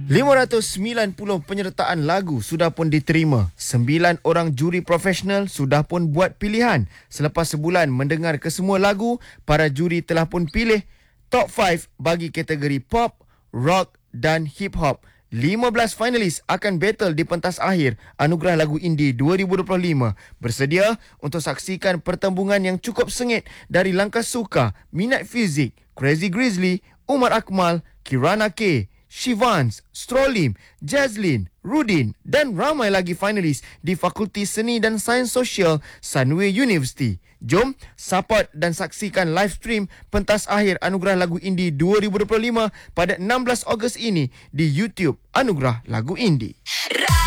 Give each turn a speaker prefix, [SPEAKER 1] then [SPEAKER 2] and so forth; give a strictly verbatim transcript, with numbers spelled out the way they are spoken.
[SPEAKER 1] lima ratus sembilan puluh penyertaan lagu sudah pun diterima. Sembilan orang juri profesional sudah pun buat pilihan. Selepas sebulan mendengar kesemua lagu, para juri telah pun pilih top lima bagi kategori pop, rock dan hip hop. lima belas finalis akan battle di pentas akhir Anugerah Lagu Indie dua ribu dua puluh lima. Bersedia untuk saksikan pertembungan yang cukup sengit dari Langkah Suka, Minat Fizik, Crazy Grizzly, Umar Akmal, Kirana K, Shivans, Strolim, Jazlyn, Rudin dan ramai lagi finalis di Fakulti Seni dan Sains Sosial Sunway University. Jom support dan saksikan live stream pentas akhir Anugerah Lagu Indie dua ribu dua puluh lima pada enam belas Ogos ini di YouTube Anugerah Lagu Indie.